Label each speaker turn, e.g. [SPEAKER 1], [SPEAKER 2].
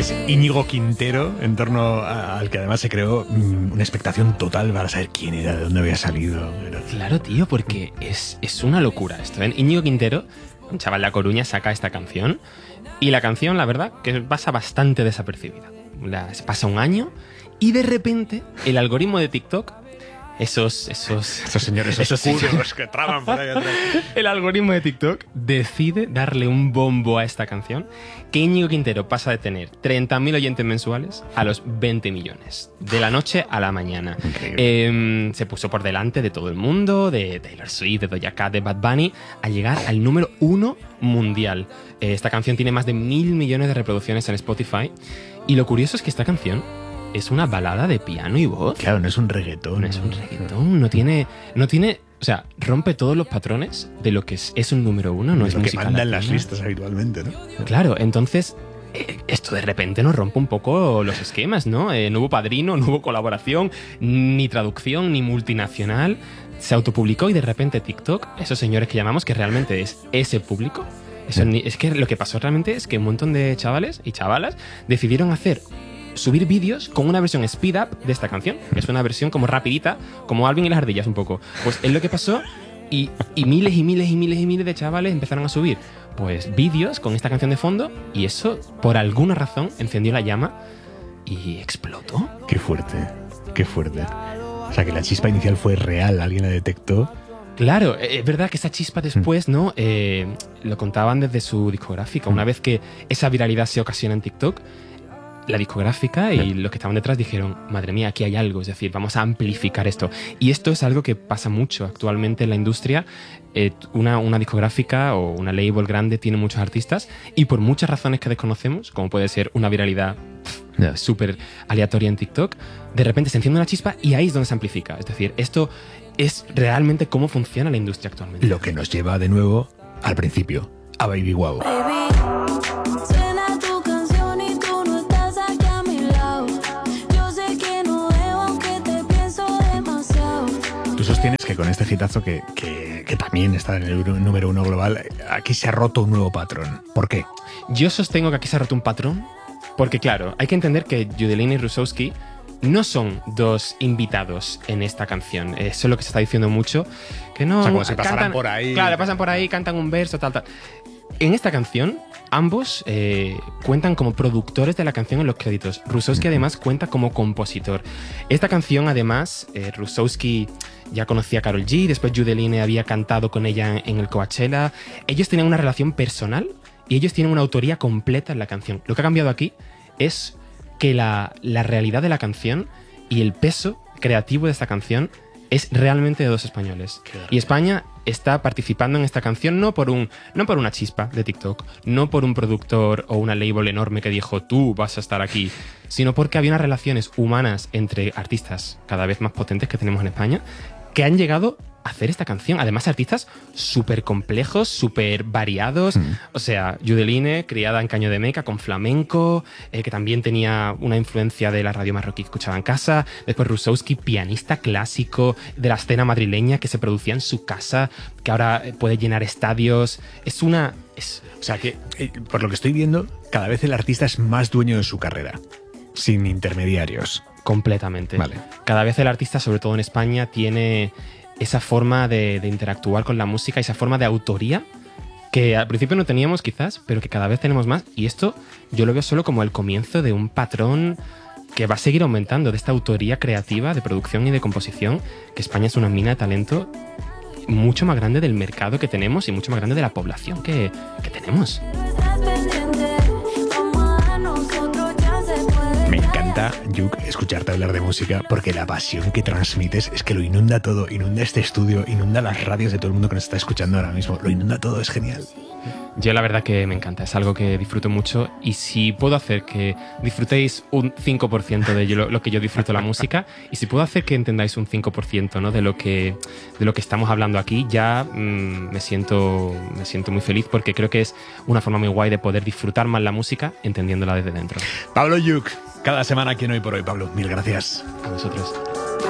[SPEAKER 1] es Íñigo Quintero, en torno al que además se creó una expectación total para saber quién era, de dónde había salido.
[SPEAKER 2] Claro, tío, porque es una locura esto. Íñigo Quintero, un chaval de La Coruña, saca esta canción y la canción, la verdad, que pasa bastante desapercibida. Pasa un año y de repente el algoritmo de TikTok, esos señores oscuros
[SPEAKER 1] que traban por ahí atrás.
[SPEAKER 2] El algoritmo de TikTok decide darle un bombo a esta canción, que Íñigo Quintero pasa de tener 30.000 oyentes mensuales a los 20 millones, de la noche a la mañana. Se puso por delante de todo el mundo, de Taylor Swift, de Doja Cat, de Bad Bunny, a llegar al número 1 mundial. Esta canción tiene más de 1.000 millones de reproducciones en Spotify, y lo curioso es que esta canción es una balada de piano y voz.
[SPEAKER 1] Claro, no es un reggaetón.
[SPEAKER 2] No es un reggaetón, no tiene, o sea, rompe todos los patrones de lo que es un número 1, no es
[SPEAKER 1] lo
[SPEAKER 2] música
[SPEAKER 1] que manda en
[SPEAKER 2] latina.
[SPEAKER 1] las listas habitualmente, ¿no?
[SPEAKER 2] Claro, entonces esto de repente nos rompe un poco los esquemas, ¿no? No hubo padrino, no hubo colaboración, ni traducción, ni multinacional. Se autopublicó y de repente TikTok, esos señores que llamamos, que realmente es ese público, es que lo que pasó realmente es que un montón de chavales y chavalas decidieron subir vídeos con una versión speed up de esta canción, que es una versión como rapidita, como Alvin y las ardillas un poco. Pues es lo que pasó y miles y miles y miles y miles de chavales empezaron a subir pues vídeos con esta canción de fondo, y eso por alguna razón encendió la llama y explotó.
[SPEAKER 1] Qué fuerte, qué fuerte. O sea, que la chispa inicial fue real, alguien la detectó.
[SPEAKER 2] Claro, es verdad que esa chispa después, ¿no? Lo contaban desde su discográfica. Una vez que esa viralidad se ocasiona en TikTok, la discográfica y los que estaban detrás dijeron, madre mía, aquí hay algo, es decir, vamos a amplificar esto. Y esto es algo que pasa mucho actualmente en la industria. Una discográfica o una label grande tiene muchos artistas y por muchas razones que desconocemos, como puede ser una viralidad súper aleatoria en TikTok, de repente se enciende una chispa y ahí es donde se amplifica. Es decir, esto es realmente cómo funciona la industria actualmente.
[SPEAKER 1] Lo que nos lleva de nuevo al principio, a Baby Wow. Sostienes que con este hitazo que también está en el número 1 global, aquí se ha roto un nuevo patrón. ¿Por qué?
[SPEAKER 2] Yo sostengo que aquí se ha roto un patrón porque, claro, hay que entender que Judeline y Rusowski no son dos invitados en esta canción. Eso es lo que se está diciendo mucho. Que no,
[SPEAKER 1] o sea, como si pasaran por ahí.
[SPEAKER 2] Claro, pasan por ahí, cantan un verso, tal. En esta canción, ambos cuentan como productores de la canción en los créditos. Rusowski además cuenta como compositor. Esta canción, además, Rusowski ya conocía a Karol G, después Judeline había cantado con ella en el Coachella. Ellos tenían una relación personal y ellos tienen una autoría completa en la canción. Lo que ha cambiado aquí es que la realidad de la canción y el peso creativo de esta canción es realmente de dos españoles. Claro. Y España está participando en esta canción no por una chispa de TikTok, no por un productor o una label enorme que dijo tú vas a estar aquí, sino porque había unas relaciones humanas entre artistas cada vez más potentes que tenemos en España que han llegado a hacer esta canción. Además, artistas súper complejos, súper variados. O sea, Judeline, criada en Caño de Meca, con flamenco, que también tenía una influencia de la radio marroquí que escuchaba en casa. Después Rusowski, pianista clásico de la escena madrileña que se producía en su casa, que ahora puede llenar estadios. O sea, que
[SPEAKER 1] por lo que estoy viendo, cada vez el artista es más dueño de su carrera, sin intermediarios.
[SPEAKER 2] Completamente.
[SPEAKER 1] Vale.
[SPEAKER 2] Cada vez el artista, sobre todo en España, tiene esa forma de interactuar con la música, esa forma de autoría que al principio no teníamos quizás, pero que cada vez tenemos más. Y esto yo lo veo solo como el comienzo de un patrón que va a seguir aumentando, de esta autoría creativa de producción y de composición, que España es una mina de talento mucho más grande del mercado que tenemos y mucho más grande de la población que tenemos.
[SPEAKER 1] Me encanta, Yuk, escucharte hablar de música porque la pasión que transmites es que lo inunda todo, inunda este estudio, inunda las radios de todo el mundo que nos está escuchando ahora mismo, lo inunda todo, es genial.
[SPEAKER 2] Yo la verdad que me encanta, es algo que disfruto mucho y si puedo hacer que disfrutéis un 5% de lo que yo disfruto la música y si puedo hacer que entendáis un 5%, ¿no? de lo que estamos hablando aquí, ya me siento muy feliz porque creo que es una forma muy guay de poder disfrutar más la música entendiéndola desde dentro.
[SPEAKER 1] Pablo Yuk, cada semana aquí en Hoy por Hoy. Pablo, mil gracias.
[SPEAKER 2] A vosotros.